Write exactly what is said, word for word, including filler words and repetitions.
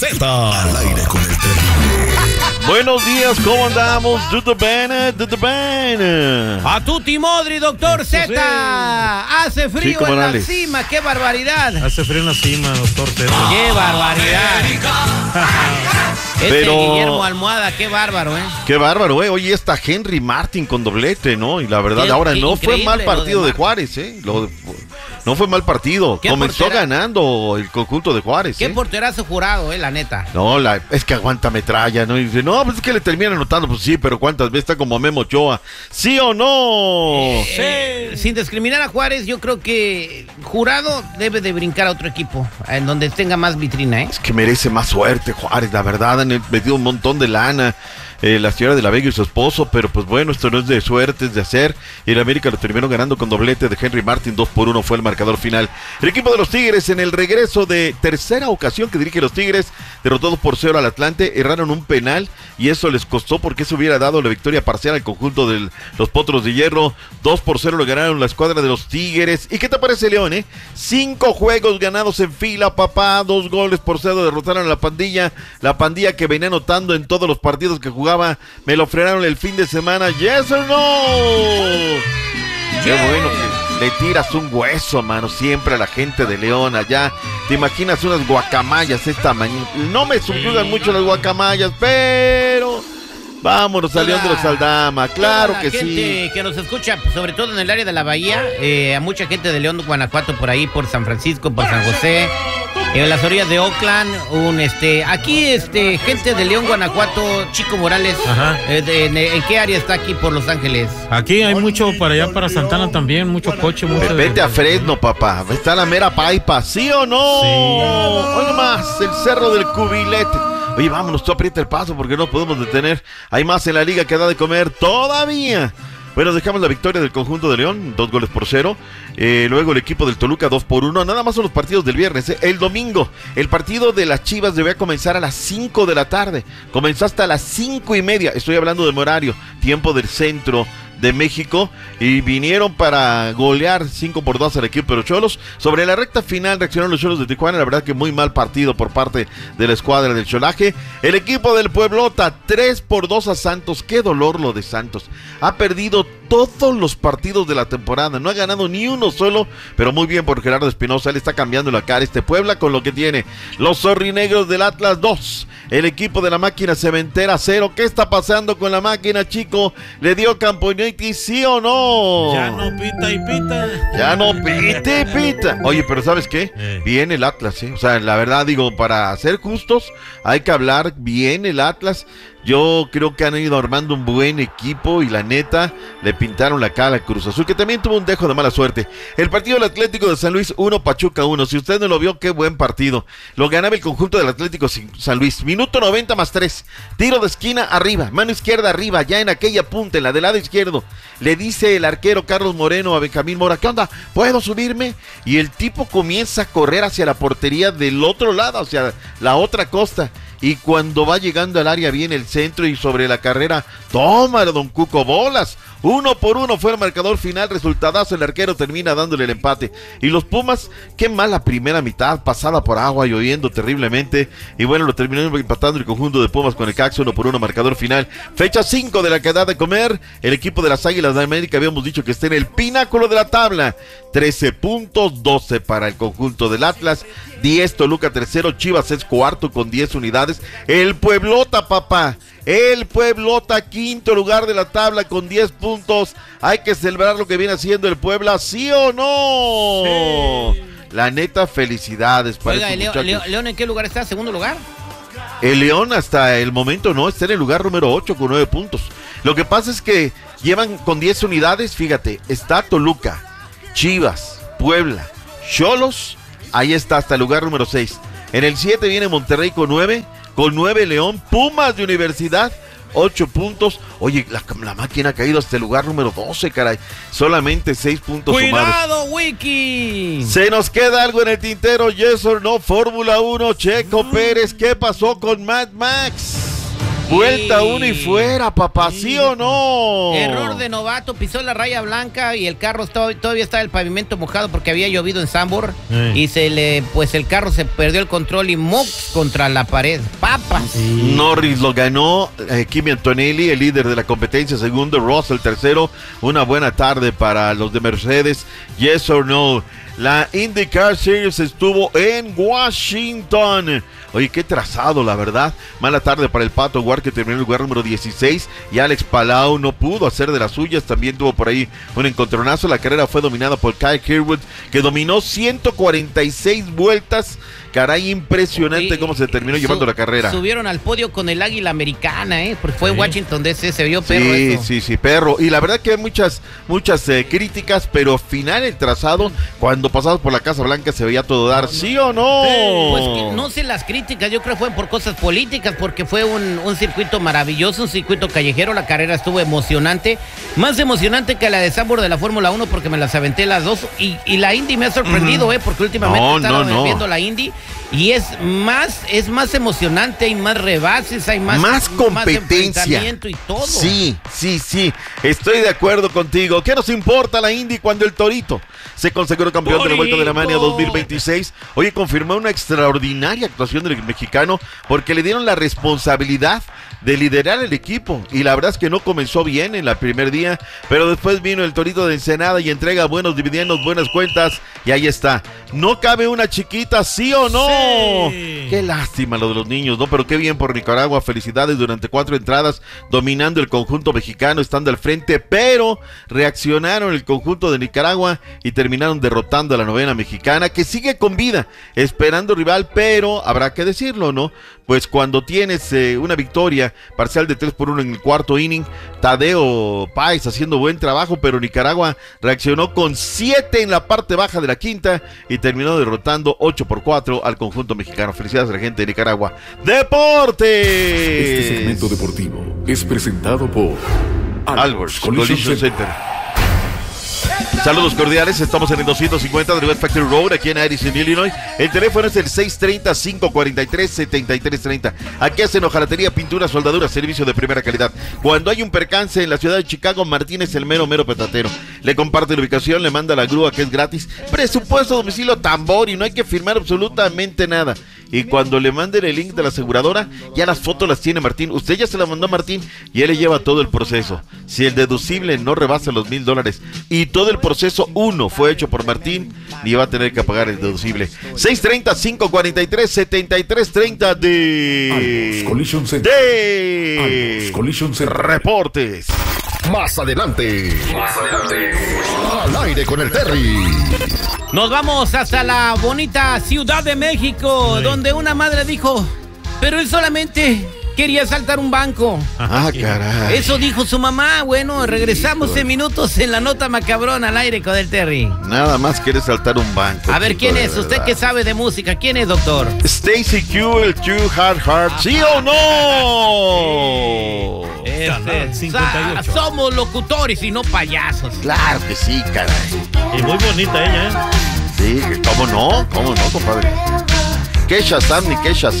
Z al aire con el terrible. Buenos días, ¿cómo andamos? Tutto bene, tutto bene. A tutti modri, doctor Z. Sí. Hace frío Chico en Morales. la cima, qué barbaridad. Hace frío en la cima, doctor Z. Qué barbaridad. Este Pero- Guillermo Almohada, qué bárbaro, ¿eh? Qué bárbaro, ¿eh? Oye, está Henry Martin con doblete, ¿no? Y la verdad, Qué- ahora qué no fue increíble mal lo partido de de Martin. Juárez, ¿eh? Lo de- no fue mal partido. ¿Qué Comenzó portera? ganando el conjunto de Juárez, Qué ¿eh? porterazo jurado, eh, la neta. No, la, es que aguanta metralla, ¿no? Y dice, no, pues es que le terminan anotando. Pues sí, pero ¿cuántas veces está como Memo Ochoa? ¿Sí o no? Eh, sin discriminar a Juárez, yo creo que Jurado debe de brincar a otro equipo, en donde tenga más vitrina, ¿eh? Es que merece más suerte, Juárez, la verdad, han metido un montón de lana, eh, la señora de la Vega y su esposo, pero pues bueno, esto no es de suerte, es de hacer, y el América lo terminó ganando con doblete de Henry Martin, dos por uno fue el marcador final. El equipo de los Tigres, en el regreso de tercera ocasión que dirige los Tigres, derrotó dos por cero al Atlante, erraron un penal, y eso les costó porque eso hubiera dado la victoria parcial al conjunto de los Potros de Hierro. Dos por cero lo ganaron la escuadra de los Tigres. ¿Y qué te parece, León, eh? Cinco juegos ganados en fila, papá, dos goles por cero, derrotaron a la pandilla, la pandilla que venía anotando en todos los partidos que jugaba, me lo frenaron el fin de semana, yes or no. Qué bueno que le tiras un hueso, mano, siempre a la gente de León allá. Te imaginas unas guacamayas esta mañana. No me subyugan mucho las guacamayas, pero vámonos a León de los Aldama, claro Toda que la gente sí. que nos escucha, sobre todo en el área de la Bahía, eh, a mucha gente de León, Guanajuato, por ahí, por San Francisco, por San José, en las orillas de Oakland, un este, aquí este, gente de León, Guanajuato, Chico Morales, Ajá. eh, de- en, ¿en qué área está aquí por Los Ángeles? Aquí hay mucho para allá, para Santana también, mucho coche, mucho... Vete a Fresno, papá. Está la mera paipa, ¿sí o no? Sí. Oye más, el Cerro del Cubilete. Oye, vámonos, tú aprieta el paso porque no podemos detener. Hay más en la liga que da de comer todavía. Bueno, dejamos la victoria del conjunto de León, dos goles por cero. Eh, luego el equipo del Toluca, dos por uno. Nada más son los partidos del viernes. ¿eh? El domingo, el partido de las Chivas debía comenzar a las cinco de la tarde. Comenzó hasta las cinco y media. Estoy hablando de horario, tiempo del centro de México, y vinieron para golear cinco por dos al equipo de los Cholos. Sobre la recta final reaccionaron los Cholos de Tijuana, la verdad que muy mal partido por parte de la escuadra del Cholaje. El equipo del Pueblota, tres por dos a Santos. Qué dolor lo de Santos. Ha perdido todos los partidos de la temporada, no ha ganado ni uno solo, pero muy bien por Gerardo Espinosa, le está cambiando la cara este Puebla con lo que tiene. Los zorrinegros del Atlas, dos. El equipo de la máquina cementera, cero. ¿Qué está pasando con la máquina, chico? ¿Le dio Camponitis, sí o no? Ya no pita y pita. Ya no pite, pita. Oye, pero ¿sabes qué? Eh. Bien el Atlas, ¿eh? O sea, la verdad, digo, para ser justos, hay que hablar bien el Atlas. Yo creo que han ido armando un buen equipo y la neta, le pintaron la cara al Cruz Azul, que también tuvo un dejo de mala suerte. El partido del Atlético de San Luis, uno, Pachuca uno. Si usted no lo vio, qué buen partido. Lo ganaba el conjunto del Atlético San Luis. Minuto noventa más tres. Tiro de esquina arriba, mano izquierda arriba, ya en aquella punta, en la del lado izquierdo. Le dice el arquero Carlos Moreno a Benjamín Mora, ¿qué onda? ¿Puedo subirme? Y el tipo comienza a correr hacia la portería del otro lado, hacia la otra costa. Y cuando va llegando al área viene el centro y sobre la carrera, tómalo, don Cuco, bolas. Uno por uno fue el marcador final, resultadazo, el arquero termina dándole el empate. Y los Pumas, qué mala primera mitad, pasada por agua, lloviendo terriblemente. Y bueno, lo terminó empatando el conjunto de Pumas con el Caxo, uno por uno, marcador final. Fecha cinco de la que da de comer, el equipo de las Águilas de América, habíamos dicho que está en el pináculo de la tabla. trece puntos, doce para el conjunto del Atlas, diez Toluca tercero, Chivas es cuarto con diez unidades. El Pueblota, papá. El Pueblota, quinto lugar de la tabla con diez puntos. Hay que celebrar lo que viene haciendo el Puebla, ¿sí o no? Sí. La neta, felicidades para Oiga, estos León, muchachos. León, León, ¿en qué lugar está? ¿Segundo lugar? El León hasta el momento no, está en el lugar número ocho con nueve puntos. Lo que pasa es que llevan con diez unidades, fíjate, está Toluca, Chivas, Puebla, Xolos, ahí está hasta el lugar número seis. En el siete viene Monterrey con nueve, con nueve León, Pumas de Universidad, ocho puntos. Oye, la, la máquina ha caído hasta el lugar número doce, caray. Solamente seis puntos sumados. ¡Cuidado, Wiki! Se nos queda algo en el tintero, yes or no, Fórmula uno, Checo Pérez, ¿qué pasó con Mad Max? Vuelta uno y fuera, papá, ¿sí o no? Error de novato, pisó la raya blanca y el carro estaba, todavía estaba el pavimento mojado porque había llovido en Sambor. Sí. Y se le, pues el carro se perdió el control y mox contra la pared. Papas. Sí. Norris lo ganó, eh, Kimi Antonelli, el líder de la competencia, segundo, Russell tercero. Una buena tarde para los de Mercedes. Yes or no. La IndyCar Series estuvo en Washington. Oye, qué trazado, la verdad. Mala tarde para el Pato Ward, que terminó en el lugar número dieciséis. Y Alex Palau no pudo hacer de las suyas. También tuvo por ahí un encontronazo. La carrera fue dominada por Kyle Kirkwood, que dominó ciento cuarenta y seis vueltas. Caray, impresionante Y, cómo se terminó su, llevando la carrera. Subieron al podio con el águila americana, ¿eh? Porque fue en Sí. Washington D C, se vio perro Sí, eso. sí, sí, perro. Y la verdad que hay muchas, muchas eh, críticas, pero final el trazado, cuando pasamos por la Casa Blanca se veía todo dar, ¿sí o no? Pues que no sé las críticas, yo creo que fue por cosas políticas, porque fue un, un circuito maravilloso, un circuito callejero, la carrera estuvo emocionante, más emocionante que la de Sambor de la Fórmula uno, porque me las aventé las dos, y, y la Indy me ha sorprendido, uh-huh. eh, porque últimamente No, he estado no, no. viendo la Indy, y es más, es más emocionante, hay más rebases, hay más, Más competencia. Más enfrentamiento y todo. Sí, sí, sí, estoy de acuerdo contigo. ¿Qué nos importa la Indy cuando el Torito se consagró campeón ¡Torito! de la Vuelta de Alemania dos mil veintiséis? Oye, confirmó una extraordinaria actuación del mexicano porque le dieron la responsabilidad de liderar el equipo, y la verdad es que no comenzó bien en el primer día, pero después vino el Torito de Ensenada y entrega buenos dividendos, buenas cuentas, y ahí está. No cabe una chiquita, ¿sí o no? Sí. Qué lástima lo de los niños, ¿no? Pero qué bien por Nicaragua, felicidades durante cuatro entradas, dominando el conjunto mexicano, estando al frente, pero reaccionaron el conjunto de Nicaragua y terminaron derrotando a la novena mexicana, que sigue con vida, esperando rival, pero habrá que decirlo, ¿no? Pues cuando tienes eh, una victoria parcial de tres por uno en el cuarto inning, Tadeo Páez haciendo buen trabajo, pero Nicaragua reaccionó con siete en la parte baja de la quinta y terminó derrotando ocho por cuatro al conjunto mexicano. Felicidades a la gente de Nicaragua. ¡Deportes! Este segmento deportivo es presentado por Alborz Collision Center. Saludos cordiales, estamos en el doscientos cincuenta de West Factory Road, aquí en Addison, Illinois. El teléfono es el seis tres cero, cinco cuatro tres, siete tres tres cero. Aquí hacen hojalatería, pintura, soldadura, servicio de primera calidad. Cuando hay un percance en la ciudad de Chicago, Martín es el mero, mero petatero. Le comparte la ubicación, le manda la grúa que es gratis. Presupuesto, domicilio, tambor, y no hay que firmar absolutamente nada. Y cuando le manden el link de la aseguradora, ya las fotos las tiene Martín. Usted ya se la mandó a Martín y él le lleva todo el proceso. Si el deducible no rebasa los mil dólares y todo el proceso uno fue hecho por Martín, ni va a tener que pagar el deducible. seis tres cero, cinco cuatro tres, siete tres tres cero de... Alborz Collision Center. de... Alborz Collision Center. Reportes. Más adelante. Más adelante. Al aire con el Terry. Nos vamos hasta la bonita Ciudad de México, Sí. donde una madre dijo, pero él solamente quería saltar un banco. Ah, caray. Eso dijo su mamá. Bueno, regresamos en minutos en la nota macabrona al aire con el Terry. Nada más quiere saltar un banco. A ver, chico, ¿quién de es? Usted verdad. que sabe de música, ¿quién es, doctor? Stacy Q, el Q Hard Heart, ¿sí o no? Este, cincuenta y ocho. sa- somos locutores y no payasos. Claro que sí, caray. Y muy bonita ella, ¿eh? Sí, ¿cómo no? ¿Cómo no, compadre? ¿Qué Shazam ni qué Shazam?